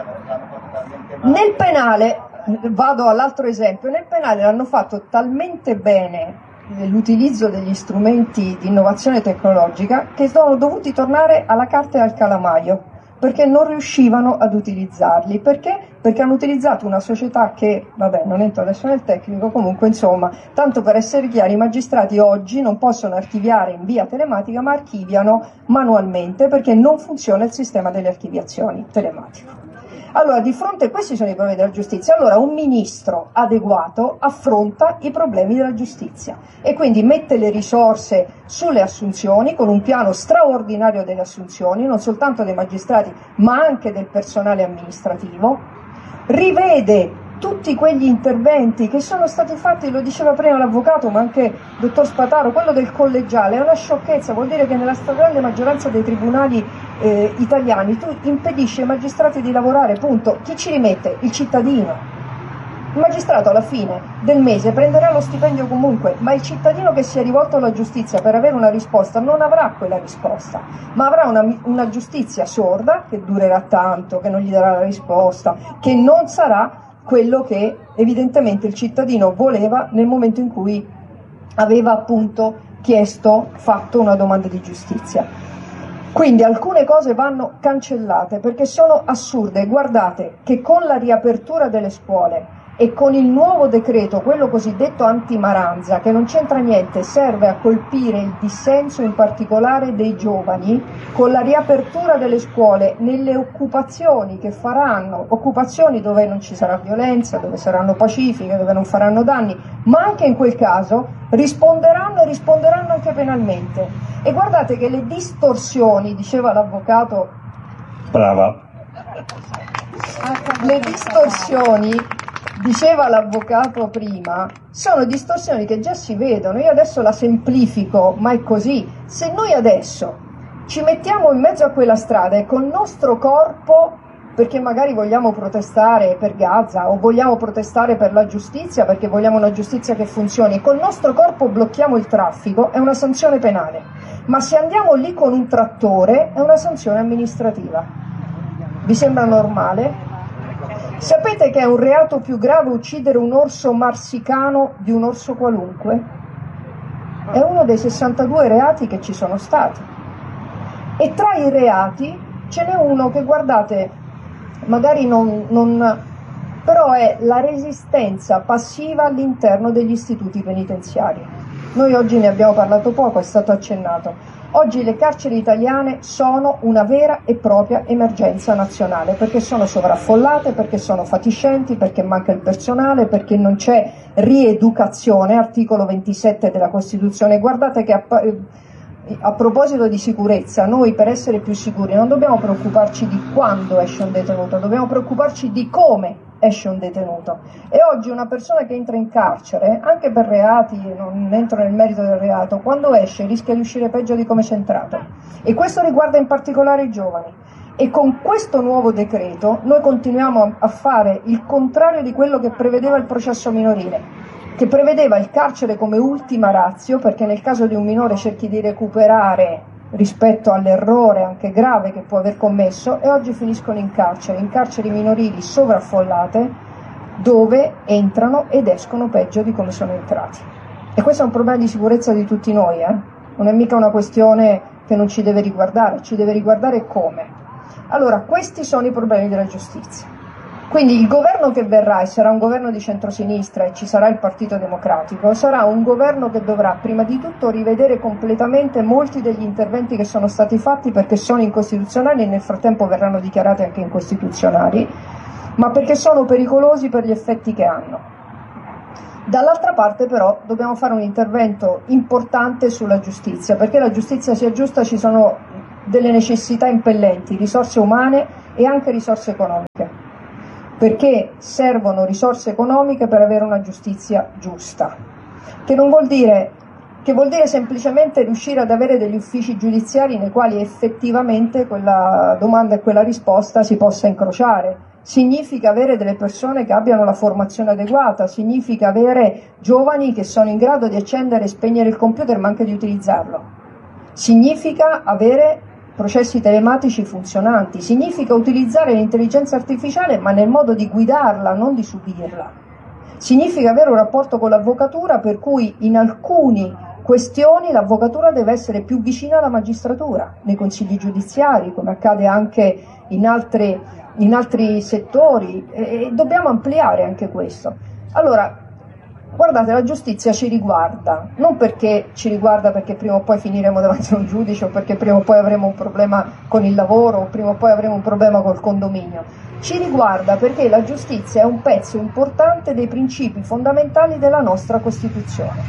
Nel penale, vado all'altro esempio, nel penale l'hanno fatto talmente bene l'utilizzo degli strumenti di innovazione tecnologica che sono dovuti tornare alla carta e al calamaio, perché non riuscivano ad utilizzarli. Perché? Perché hanno utilizzato una società che, vabbè, non entro adesso nel tecnico, comunque insomma, tanto per essere chiari, i magistrati oggi non possono archiviare in via telematica, ma archiviano manualmente perché non funziona il sistema delle archiviazioni telematico. Allora, di fronte a questi sono i problemi della giustizia. Allora, un ministro adeguato affronta i problemi della giustizia e quindi mette le risorse sulle assunzioni con un piano straordinario delle assunzioni, non soltanto dei magistrati, ma anche del personale amministrativo, rivede tutti quegli interventi che sono stati fatti, lo diceva prima l'avvocato, ma anche il dottor Spataro, quello del collegiale, è una sciocchezza, vuol dire che nella stragrande maggioranza dei tribunali eh, italiani tu impedisci ai magistrati di lavorare, punto. Chi ci rimette? Il cittadino. Il magistrato alla fine del mese prenderà lo stipendio comunque, ma il cittadino che si è rivolto alla giustizia per avere una risposta non avrà quella risposta, ma avrà una, una giustizia sorda che durerà tanto, che non gli darà la risposta, che non sarà quello che evidentemente il cittadino voleva nel momento in cui aveva appunto chiesto, fatto una domanda di giustizia. Quindi alcune cose vanno cancellate perché sono assurde. Guardate che con la riapertura delle scuole e con il nuovo decreto, quello cosiddetto anti-Maranza, che non c'entra niente, serve a colpire il dissenso in particolare dei giovani, con la riapertura delle scuole nelle occupazioni che faranno, occupazioni dove non ci sarà violenza, dove saranno pacifiche, dove non faranno danni, ma anche in quel caso risponderanno e risponderanno anche penalmente. E guardate che le distorsioni, diceva l'avvocato,
brava,
le distorsioni, diceva l'avvocato prima, sono distorsioni che già si vedono. Io adesso la semplifico, ma è così. Se noi adesso ci mettiamo in mezzo a quella strada e col nostro corpo, perché magari vogliamo protestare per Gaza o vogliamo protestare per la giustizia perché vogliamo una giustizia che funzioni, col nostro corpo blocchiamo il traffico, è una sanzione penale, ma se andiamo lì con un trattore è una sanzione amministrativa. Vi sembra normale? Sapete che è un reato più grave uccidere un orso marsicano di un orso qualunque? È uno dei sessantadue reati che ci sono stati. E tra i reati ce n'è uno che, guardate, magari non, non... però è la resistenza passiva all'interno degli istituti penitenziari. Noi oggi ne abbiamo parlato poco, è stato accennato. Oggi le carceri italiane sono una vera e propria emergenza nazionale, perché sono sovraffollate, perché sono fatiscenti, perché manca il personale, perché non c'è rieducazione, articolo ventisette della Costituzione. Guardate che a, a proposito di sicurezza, noi per essere più sicuri non dobbiamo preoccuparci di quando esce un detenuto, dobbiamo preoccuparci di come esce un detenuto. E oggi una persona che entra in carcere, anche per reati, non entro nel merito del reato, quando esce rischia di uscire peggio di come c'è entrato, e questo riguarda in particolare i giovani. E con questo nuovo decreto noi continuiamo a fare il contrario di quello che prevedeva il processo minorile, che prevedeva il carcere come ultima ratio, perché nel caso di un minore cerchi di recuperare rispetto all'errore anche grave che può aver commesso, e oggi finiscono in carcere, in carceri minorili sovraffollate, dove entrano ed escono peggio di come sono entrati. E questo è un problema di sicurezza di tutti noi, eh? Non è mica una questione che non ci deve riguardare, ci deve riguardare come. Allora, questi sono i problemi della giustizia. Quindi il governo che verrà, e sarà un governo di centrosinistra e ci sarà il Partito Democratico, sarà un governo che dovrà prima di tutto rivedere completamente molti degli interventi che sono stati fatti perché sono incostituzionali e nel frattempo verranno dichiarati anche incostituzionali, ma perché sono pericolosi per gli effetti che hanno. Dall'altra parte però dobbiamo fare un intervento importante sulla giustizia, perché la giustizia sia giusta ci sono delle necessità impellenti, risorse umane e anche risorse economiche. Perché servono risorse economiche per avere una giustizia giusta, che non vuol dire, che vuol dire semplicemente riuscire ad avere degli uffici giudiziari nei quali effettivamente quella domanda e quella risposta si possa incrociare. Significa avere delle persone che abbiano la formazione adeguata, significa avere giovani che sono in grado di accendere e spegnere il computer ma anche di utilizzarlo. Significa avere processi telematici funzionanti, significa utilizzare l'intelligenza artificiale ma nel modo di guidarla, non di subirla. Significa avere un rapporto con l'avvocatura per cui in alcune questioni l'avvocatura deve essere più vicina alla magistratura, nei consigli giudiziari, come accade anche in altri, in altri settori, e dobbiamo ampliare anche questo. Allora, guardate, la giustizia ci riguarda, non perché ci riguarda perché prima o poi finiremo davanti a un giudice o perché prima o poi avremo un problema con il lavoro o prima o poi avremo un problema col condominio, ci riguarda perché la giustizia è un pezzo importante dei principi fondamentali della nostra Costituzione.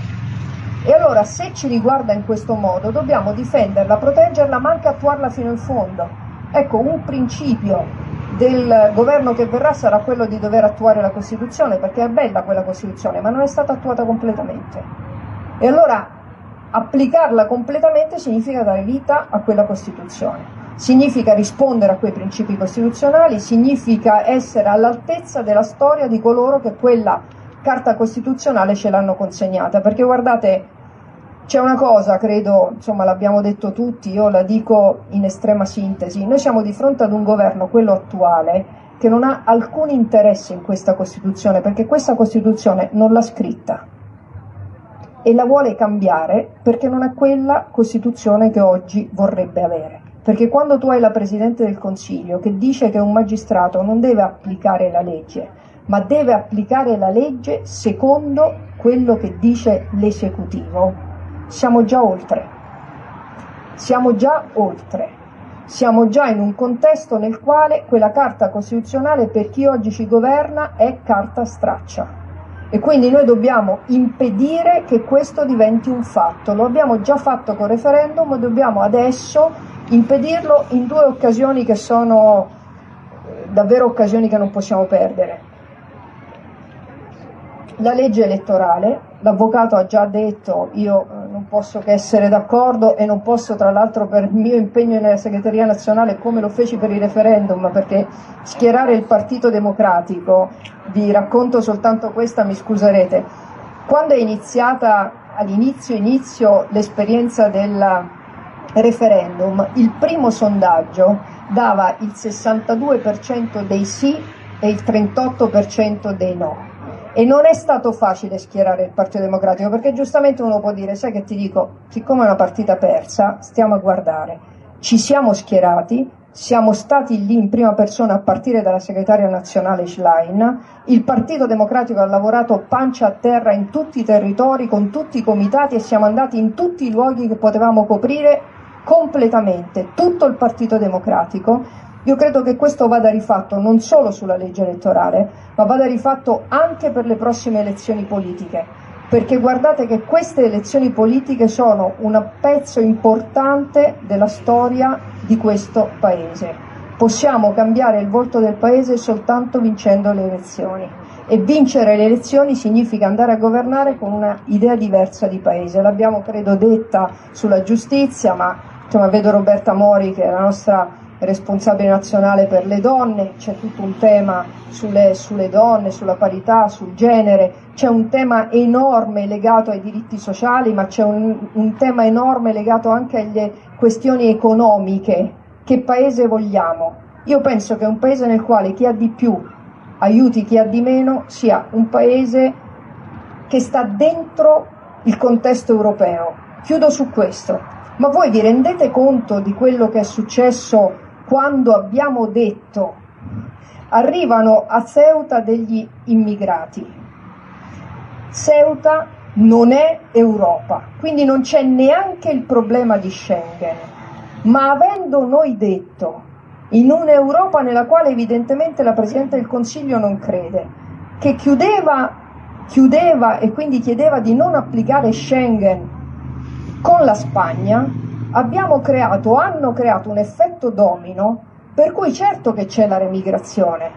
E allora se ci riguarda in questo modo dobbiamo difenderla, proteggerla ma anche attuarla fino in fondo. Ecco, un principio del governo che verrà sarà quello di dover attuare la Costituzione, perché è bella quella Costituzione, ma non è stata attuata completamente. E allora applicarla completamente significa dare vita a quella Costituzione, significa rispondere a quei principi costituzionali, significa essere all'altezza della storia di coloro che quella Carta Costituzionale ce l'hanno consegnata, perché guardate, c'è una cosa, credo, insomma l'abbiamo detto tutti, io la dico in estrema sintesi, noi siamo di fronte ad un governo, quello attuale, che non ha alcun interesse in questa Costituzione, perché questa Costituzione non l'ha scritta e la vuole cambiare perché non è quella Costituzione che oggi vorrebbe avere. Perché quando tu hai la Presidente del Consiglio che dice che un magistrato non deve applicare la legge, ma deve applicare la legge secondo quello che dice l'esecutivo, siamo già oltre, siamo già oltre, siamo già in un contesto nel quale quella Carta Costituzionale per chi oggi ci governa è carta straccia e quindi noi dobbiamo impedire che questo diventi un fatto. Lo abbiamo già fatto con il referendum, dobbiamo adesso impedirlo in due occasioni che sono davvero occasioni che non possiamo perdere. La legge elettorale, l'avvocato ha già detto, io non posso che essere d'accordo e non posso tra l'altro per il mio impegno nella segreteria nazionale come lo feci per il referendum, perché schierare il Partito Democratico, vi racconto soltanto questa, mi scuserete, quando è iniziata all'inizio inizio l'esperienza del referendum, il primo sondaggio dava il sessantadue per cento dei sì e il trentotto per cento dei no. E non è stato facile schierare il Partito Democratico, perché giustamente uno può dire, sai che ti dico, siccome è una partita persa, stiamo a guardare. Ci siamo schierati, siamo stati lì in prima persona a partire dalla segretaria nazionale Schlein, il Partito Democratico ha lavorato pancia a terra in tutti i territori, con tutti i comitati e siamo andati in tutti i luoghi che potevamo coprire completamente, tutto il Partito Democratico. Io credo che questo vada rifatto non solo sulla legge elettorale, ma vada rifatto anche per le prossime elezioni politiche, perché guardate che queste elezioni politiche sono un pezzo importante della storia di questo Paese. Possiamo cambiare il volto del Paese soltanto vincendo le elezioni, e vincere le elezioni significa andare a governare con una idea diversa di Paese. L'abbiamo credo detta sulla giustizia, ma insomma vedo Roberta Mori che è la nostra responsabile nazionale per le donne, c'è tutto un tema sulle, sulle donne, sulla parità, sul genere, c'è un tema enorme legato ai diritti sociali, ma c'è un, un tema enorme legato anche alle questioni economiche. Che paese vogliamo? Io penso che un paese nel quale chi ha di più aiuti chi ha di meno sia un paese che sta dentro il contesto europeo. Chiudo su questo, ma voi vi rendete conto di quello che è successo quando abbiamo detto Arrivano a Ceuta degli immigrati. Ceuta non è Europa, quindi non c'è neanche il problema di Schengen. Ma avendo noi detto, in un'Europa nella quale evidentemente la Presidente del Consiglio non crede, che chiudeva, chiudeva e quindi chiedeva di non applicare Schengen con la Spagna, abbiamo creato, hanno creato un effetto domino per cui certo che c'è la remigrazione,